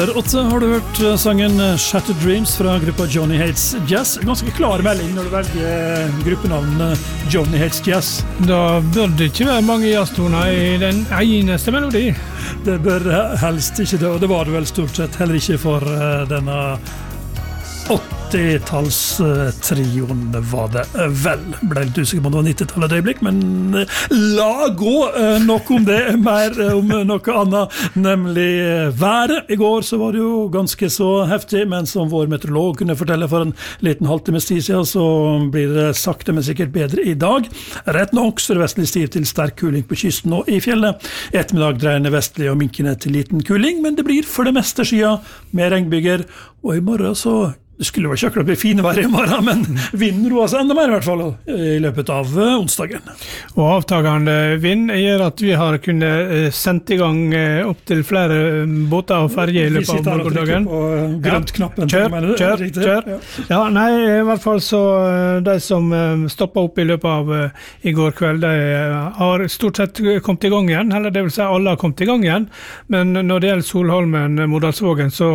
8 har du hørt sangen Shattered Dreams fra gruppa Johnny Hates Jazz. Ganske klar melding når du velger gruppenavnet Johnny Hates Jazz. Da bør det ikke være mange jazztoner i den eneste melodi. Det bør helst ikke det, og det var det vel stort sett heller ikke for denne 80-tallstrioen var det vel. Ble litt usikker på om det var 90-tallet et øyeblikk, men la gå nok om det, mer om noe annet, nemlig været. I går så var det jo ganske så heftig, men som vår meteorolog kunne fortelle for en liten halvtimes tid siden, så blir det sakte, men sikkert bedre i dag. Rett nok sørvestlig stiv til sterk kuling på kysten og i fjellet. I ettermiddag dreiende vestlig og minkende til liten kuling, men det blir for det meste skya med regnbyger, og i morgen så det skulle være kjøkla bli fine vær i morgen, men vinden roer seg enda mer i hvert fall i løpet av onsdagen. Og avtagende vind gjør at vi har kunnet sendt i gang opp til flere båter og ferger i løpet av morgendagen. Vi sitter og grønt knappen. Kjør. Ja, nei, i hvert fall så de som stoppet opp i løpet av i går kveld, de har stort sett kommet i gang igjen, eller det vil si alle har kommet i gang igjen, men når det gjelder Solholmen, Modalsvågen, så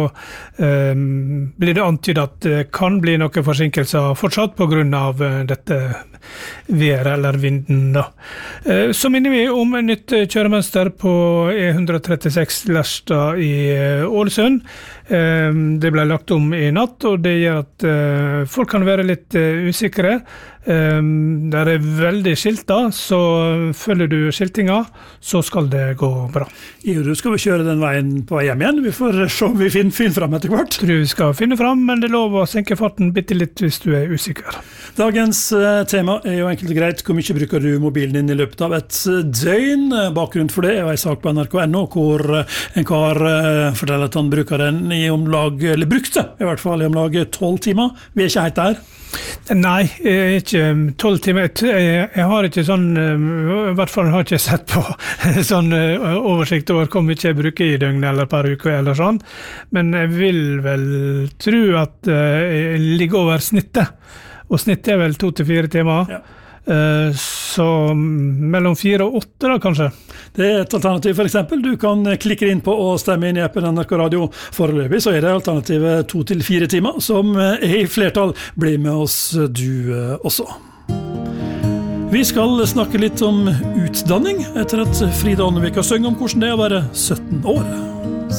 blir det antydet at det kan bli noen forsinkelser fortsatt på grunn av dette været eller vinden da. Så minner vi om en nytt kjøremønster på E136 Lersta i Ålesund. Det ble lagt om i natt, og det gjør at folk kan være litt usikre. Der er veldig skilter, så følger du skiltinga, så skal det gå bra. Jo, skal vi kjøre den veien på vei hjem igjen? Vi får se om vi finner frem etter hvert. Tror vi skal finne frem, men det er lov å senke farten bitte litt hvis du er usikker. Dagens tema er jo enkelt og greit. Hvor mye bruker du mobilen din i løpet av et døgn? Bakgrunnen for det er en sak på NRK.no, hvor en kar forteller at han bruker den i omlag, eller brukte i hvert fall i omlag 12 timer. Vi er ikke helt der. Nei, ikke 12 timer. Jeg har ikke sånn, i hvert fall har ikke sett på sånn oversikt over hvor mye jeg bruker i døgnet eller per uke eller sånn, men jeg vil vel tro at jeg ligger over snittet, og snittet er vel 2 til 4 timer. Ja. Så mellom 4 og 8 da kanskje. Det er et alternativ for eksempel. Du kan klikke inn på og stemme inn i appen NRK Radio. Foreløpig så er det alternativet 2 til 4 timer, som er i flertall. Bli med oss du også. Vi skal snakke litt om utdanning, etter at Frida Ånnevik har søngt om hvordan det er å være 17 år.